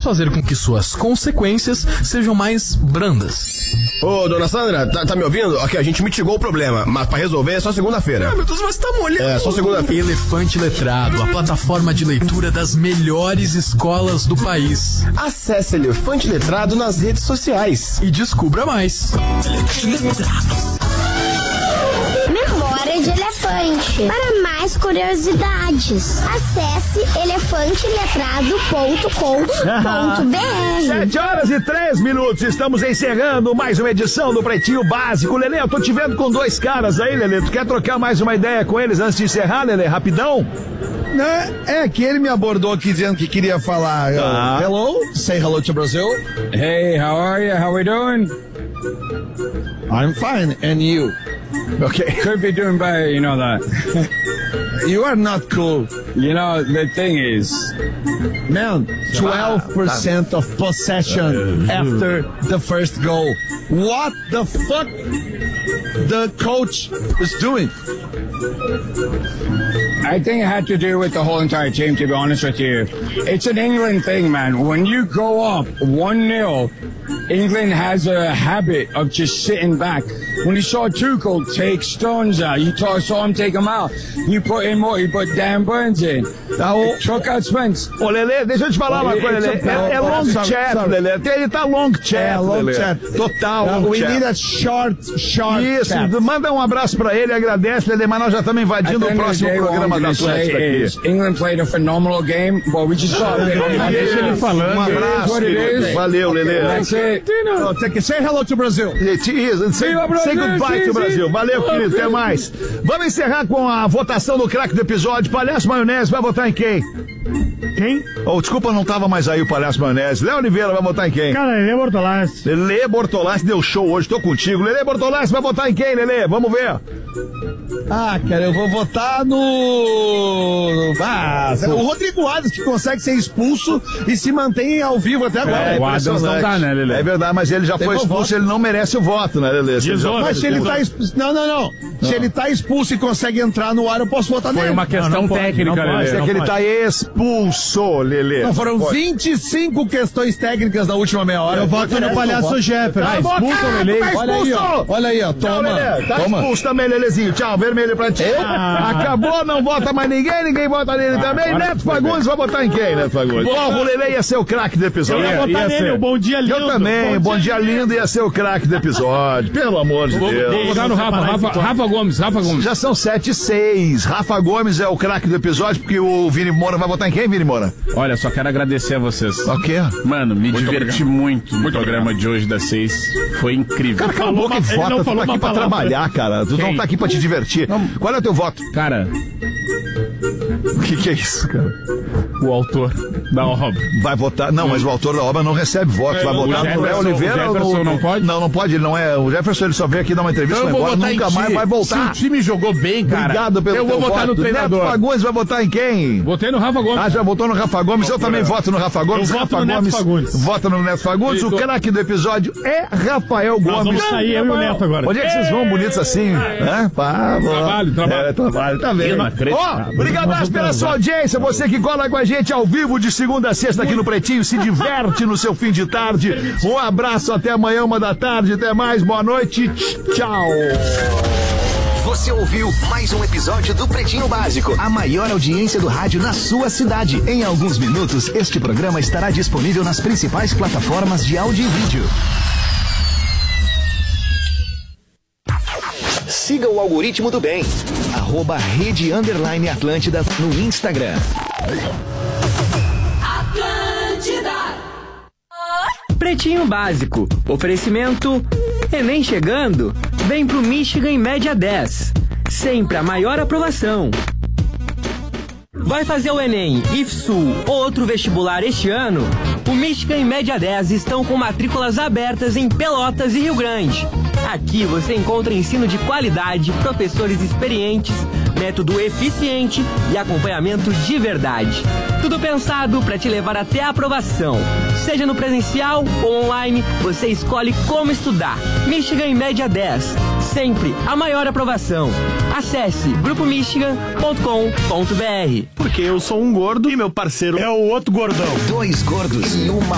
fazer com que suas consequências sejam mais brandas. Ô, dona Sandra, tá me ouvindo? Ok, a gente mitigou o problema, mas pra resolver é só segunda-feira. Ah, meu Deus, mas tá molhando. É, só segunda-feira. Elefante Letrado, a plataforma de leitura das melhores escolas do país. Acesse Elefante Letrado nas redes sociais. E descubra mais. Memória de elefante. Para mais curiosidades, acesse elefanteletrado.com.br. 7h03, estamos encerrando mais uma edição do Pretinho Básico. Lelê, eu tô te vendo com dois caras aí, Lelê. Tu quer trocar mais uma ideia com eles antes de encerrar, Lelê? Rapidão? É que ele me abordou aqui dizendo que queria falar. Hello, say hello to Brazil. Hey, how are you? How we doing? I'm fine, and you? Okay. Could be doing better, you know that. You are not cool. You know, the thing is... Man, 12% of possession after the first goal. What the fuck the coach is doing? I think it had to do with the whole entire team, to be honest with you. It's an England thing, man. When you go up 1-0, England has a habit of just sitting back. When you saw Tuchel take Stones out, you saw him take him out. You put in more, you put Dan Burns in. Took out Spence. Ô, Lelê, deixa eu te falar uma coisa, Lelê. É long chat, Lelê. Ele tá long chat, long Lelê. chat. Total. We need a short Isso, chat. manda um abraço pra ele, agradece, Lelê, mas nós já estamos invadindo o próximo programa da Atlética aqui. England played a phenomenal game, but we just got Deixa ele falando. Um abraço, querido. Valeu, Lelê. That's it. Say hello to Brazil. Say goodbye to Brasil. Valeu, querido. Até mais. Vamos encerrar com a votação do craque do episódio. Palhaço Maionese vai votar em quem? Quem? Oh, desculpa, não tava mais aí o Palhaço Maionese. Léo Oliveira vai votar em quem? Cara, Lelê Bortolassi. Lelê Bortolassi deu show hoje, tô contigo. Lelê Bortolassi vai votar em quem, Lelê? Vamos ver. Cara, eu vou votar no... o Rodrigo Adams, que consegue ser expulso e se mantém ao vivo até agora. O Adams não tá, né, Lelê? É verdade, mas ele já foi expulso, ele não merece o voto, né, Lelê? Mas se ele tá expulso... Não. Se ele tá expulso e consegue entrar no ar, eu posso votar nele. Foi uma questão técnica, Lelê. É que ele tá expulso, Lelê. Não, foram 25 questões técnicas na última meia hora. Eu voto no Palhaço Jefferson. Tá expulso, Lelê. Olha aí, ó. Toma. Tá expulso também, Lelezinho. Tchau, vermelho pra ti. Acabou, não vota mais ninguém vota nele também. Neto Fagundes vai votar em quem, Neto Fagundes? Porra, o Lelê ia ser o craque do episódio. Eu ia votar nele, o Bom Dia Lindo. Eu também, Bom Dia Lindo ia ser o craque do episódio. Pelo amor de Deus. Vou votar no Rafa Gomes. Já são 7-6. Rafa Gomes é o craque do episódio, porque o Vini Moura vai votar em quem, Vini Moura? Olha, só quero agradecer a vocês. O quê? Mano, me diverti muito no programa de hoje das 6. Foi incrível. Cara, cala a boca e vota. Tu tá aqui pra trabalhar, cara. Tu não tá aqui pra te divertir. Qual é o teu voto? Cara... O que é isso, cara? O autor da obra. Vai votar... Não, mas o autor da obra não recebe voto. Vai votar no Léo Oliveira. O Jefferson não pode? Não pode. Ele não é... O Jefferson, ele só veio aqui dar uma entrevista, vai embora, nunca mais vai voltar. Se o time jogou bem, cara... Obrigado pelo eu vou votar no treinador. Neto Fagundes vai votar em quem? Votei no Rafa Gomes. Já votou no Rafa Gomes. Eu também voto no Rafa Gomes. Eu voto no Neto Fagundes. Vota no Neto Fagundes. O craque do episódio é Rafael Gomes. Vamos sair, eu e o Neto agora. Onde é que vocês vão bonitos assim? Trabalho. Tá vendo? Obrigado pela sua audiência. Você que cola com a gente ao vivo de segunda a sexta aqui no Pretinho. Se diverte no seu fim de tarde. Um abraço, até amanhã, 1h da tarde. Até mais, boa noite. Tchau. Você ouviu mais um episódio do Pretinho Básico, a maior audiência do rádio na sua cidade. Em alguns minutos, este programa estará disponível nas principais plataformas de áudio e vídeo. Siga o algoritmo do bem. @Rede_Atlântida no Instagram. Atlântida. Pretinho Básico. Oferecimento Enem chegando. Vem pro Michigan em média 10. Sempre a maior aprovação. Vai fazer o Enem, IFSUL ou outro vestibular este ano? O Michigan e Média 10 estão com matrículas abertas em Pelotas e Rio Grande. Aqui você encontra ensino de qualidade, professores experientes, método eficiente e acompanhamento de verdade. Tudo pensado para te levar até a aprovação. Seja no presencial ou online, você escolhe como estudar. Michigan e Média 10. Sempre a maior aprovação. Acesse grupomichigan.com.br. Porque eu sou um gordo e meu parceiro é o outro gordão. Dois gordos e uma